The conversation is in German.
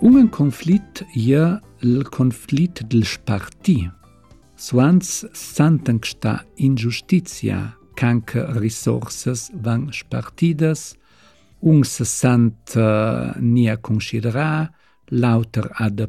Un conflit ia il conflit del sparti. Suans santen che sta ingiustizia, canche risorses van spartidas, un se sant nia considerar, lauter ha de